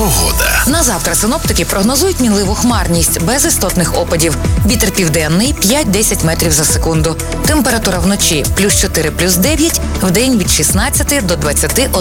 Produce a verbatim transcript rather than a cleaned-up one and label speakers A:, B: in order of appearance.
A: Погода.
B: На завтра синоптики прогнозують мінливу хмарність без істотних опадів. Вітер південний п'ять-десять метрів за секунду. Температура вночі плюс чотири, плюс дев'ять, вдень від шістнадцяти до двадцяти